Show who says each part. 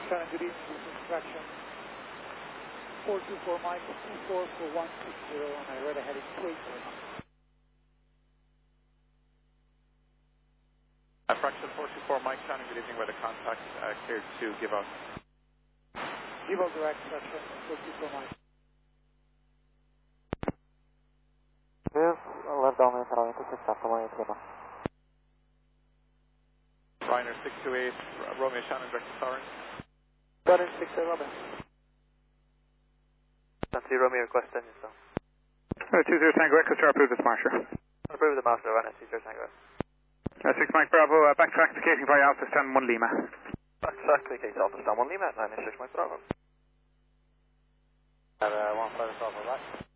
Speaker 1: Shannon, good evening. This is traction 424 Mike, 24 for 160 on my radar heading 280.
Speaker 2: Fraction 424 Mike, Shannon, good evening. Weather contact cleared to give out.
Speaker 1: Give out direct, traction 424 Mike.
Speaker 3: Yes, left down in Toronto, 6 after 180.
Speaker 2: Ryanair 628, Romeo Shannon, direct to Torrance.
Speaker 3: Got in 6 Romeo.
Speaker 4: Nancy Romeo, request engine stop.
Speaker 5: 20 Tango Echo, sir, approve this master.
Speaker 4: Approve the master, Ryanair 60 Tango.
Speaker 5: 6 Mike Bravo, backtrack to Cating via Alpha Stand 1 Lima.
Speaker 4: Backtrack to Cating Alpha Stand 1 Lima, 9 6 Mike Bravo.
Speaker 3: 1 flight off, right?